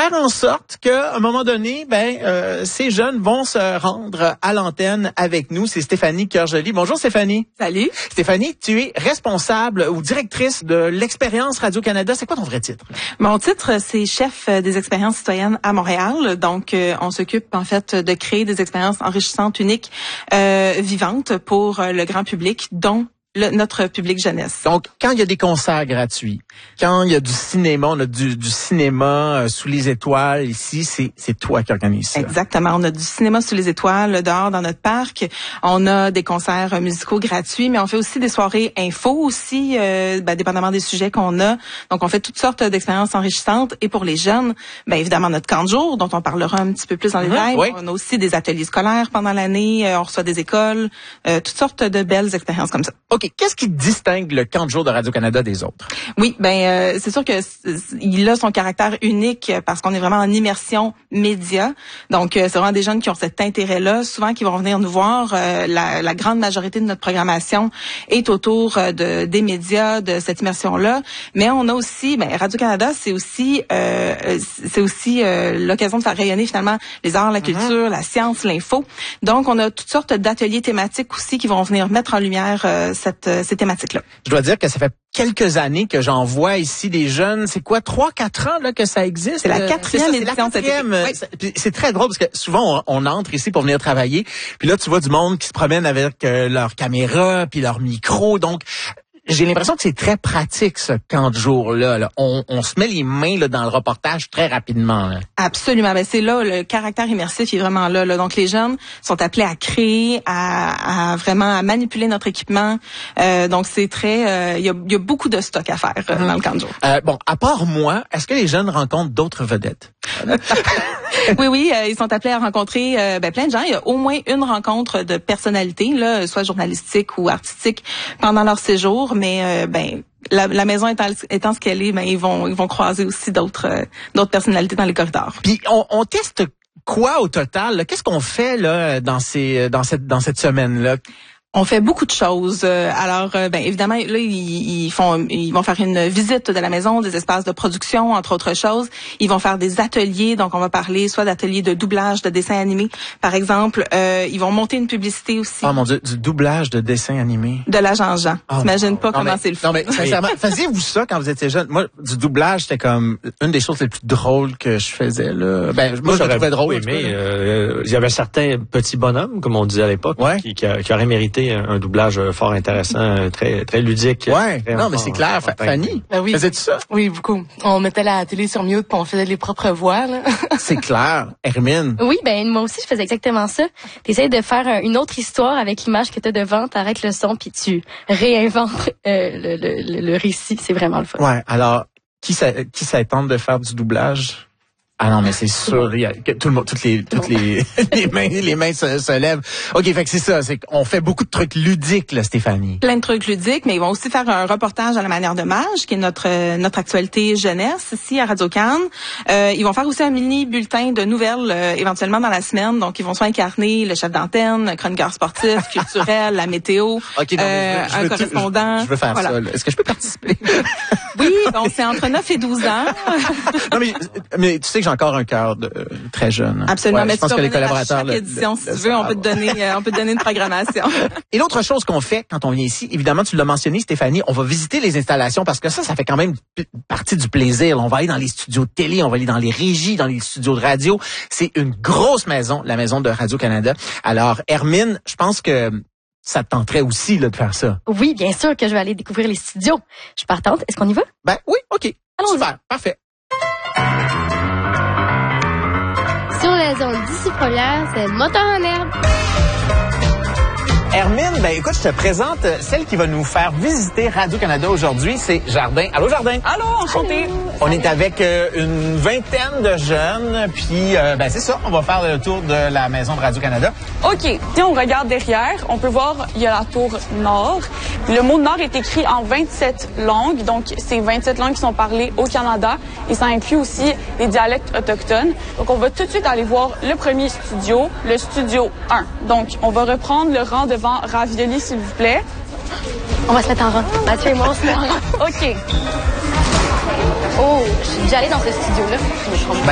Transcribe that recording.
faire en sorte qu'à un moment donné, ces jeunes vont se rendre à l'antenne avec nous. C'est Stéphanie Cœur-Joly. Bonjour Stéphanie. Salut. Stéphanie, tu es responsable ou directrice de l'expérience Radio-Canada. C'est quoi ton vrai titre? Mon titre, c'est chef des expériences citoyennes à Montréal. Donc, on s'occupe en fait de créer des expériences enrichissantes, uniques, vivantes pour le grand public, dont notre public jeunesse. Donc, quand il y a des concerts gratuits, quand il y a du cinéma, on a du cinéma sous les étoiles ici, c'est toi qui organise ça. Exactement. On a du cinéma sous les étoiles dehors dans notre parc. On a des concerts musicaux gratuits, mais on fait aussi des soirées info aussi, dépendamment des sujets qu'on a. Donc, on fait toutes sortes d'expériences enrichissantes. Et pour les jeunes, évidemment, notre camp de jour, dont on parlera un petit peu plus en détail. Oui. On a aussi des ateliers scolaires pendant l'année. On reçoit des écoles, toutes sortes de belles expériences comme ça. OK. Qu'est-ce qui distingue le camp de jour de Radio-Canada des autres? Oui, c'est sûr que il a son caractère unique parce qu'on est vraiment en immersion média. Donc, c'est vraiment des jeunes qui ont cet intérêt-là, souvent qui vont venir nous voir. La grande majorité de notre programmation est autour des médias, de cette immersion-là. Mais on a aussi, Radio-Canada, c'est aussi l'occasion de faire rayonner finalement les arts, la culture, la science, l'info. Donc, on a toutes sortes d'ateliers thématiques aussi qui vont venir mettre en lumière ces thématiques-là. Je dois dire que ça fait quelques années que j'en vois ici des jeunes. C'est quoi, 3-4 ans là que ça existe? C'est la quatrième édition. C'est très drôle parce que souvent on entre ici pour venir travailler. Puis là, tu vois du monde qui se promène avec leur caméra puis leur micro. Donc, j'ai l'impression que c'est très pratique, ce camp de jour-là. On se met les mains dans le reportage très rapidement. Là. Absolument. C'est là, le caractère immersif est vraiment là. Donc, les jeunes sont appelés à créer, à vraiment à manipuler notre équipement. Donc, c'est très... il y a beaucoup de stock à faire dans le camp de jour. À part moi, est-ce que les jeunes rencontrent d'autres vedettes? Oui, ils sont appelés à rencontrer plein de gens. Il y a au moins une rencontre de personnalité, là, soit journalistique ou artistique, pendant leur séjour. Mais la maison étant ce qu'elle est, ils vont croiser aussi d'autres personnalités dans les corridors. Puis on teste quoi au total? Là? Qu'est-ce qu'on fait là dans cette semaine-là? On fait beaucoup de choses. Alors, évidemment, là, ils vont faire une visite de la maison, des espaces de production, entre autres choses. Ils vont faire des ateliers. Donc, on va parler soit d'ateliers de doublage de dessins animés, par exemple. Ils vont monter une publicité aussi. Oh mon Dieu, du doublage de dessins animés. De l'agent Jean. T'imagines pas comment c'est le fait. Non, mais sincèrement, faisiez-vous ça quand vous étiez jeune? Moi, du doublage, c'était comme une des choses les plus drôles que je faisais, là. Moi, je le trouvais drôle. Mais il y avait certains petits bonhommes, comme on disait à l'époque, qui auraient mérité un doublage fort intéressant, très très ludique. Ouais. Non, mais c'est clair. Fanny, oui. faisais-tu ça? Oui, beaucoup. On mettait la télé sur mute puis on faisait les propres voix. Là. C'est clair. Hermine. Oui, moi aussi, je faisais exactement ça. T'essayes de faire une autre histoire avec l'image que t'as devant, t'arrêtes le son puis tu réinventes le récit. C'est vraiment le fun. Ouais. Alors, qui ça tente de faire du doublage? Ah non, mais c'est sûr, il y a tout le monde, toutes les les mains se lèvent. OK, fait que c'est ça, c'est qu'on fait beaucoup de trucs ludiques là, Stéphanie. Plein de trucs ludiques, mais ils vont aussi faire un reportage à la manière de Mage, qui est notre actualité jeunesse ici à Radio-Can. Ils vont faire aussi un mini bulletin de nouvelles éventuellement dans la semaine, donc ils vont soit incarner le chef d'antenne, le chroniqueur sportif, culturel, la météo, un correspondant. Je veux faire ça. Là. Est-ce que je peux participer? Oui, bon, c'est entre 9 et 12 ans. Non, mais tu sais que j'ai encore un cœur très jeune. Absolument. Ouais, mais je pense que les collaborateurs... À chaque édition, si tu veux, on peut te donner une programmation. Et l'autre chose qu'on fait quand on vient ici, évidemment, tu l'as mentionné, Stéphanie, on va visiter les installations parce que ça fait quand même partie du plaisir. On va aller dans les studios de télé, on va aller dans les régies, dans les studios de radio. C'est une grosse maison, la maison de Radio-Canada. Alors, Hermine, je pense que ça te tenterait aussi là, de faire ça. Oui, bien sûr que je vais aller découvrir les studios. Je suis partante. Est-ce qu'on y va? Oui, OK. Allons-y. Super, parfait. Sur la zone d'ici première, c'est Moteur en herbe. Hermine, écoute, je te présente celle qui va nous faire visiter Radio-Canada aujourd'hui, c'est Jardin. Allô, Jardin? Allô, enchanté. On est avec une vingtaine de jeunes, puis c'est ça, on va faire le tour de la maison de Radio-Canada. OK, si on regarde derrière, on peut voir, il y a la tour Nord. Le mot Nord est écrit en 27 langues, donc c'est 27 langues qui sont parlées au Canada, et ça inclut aussi les dialectes autochtones. Donc on va tout de suite aller voir le premier studio, le studio 1. Donc on va reprendre le rang devant Ravioli, s'il vous plaît. On va se mettre en rang. Mathieu et moi, on se met en rang. OK. Oh, je suis déjà allée dans ce studio-là.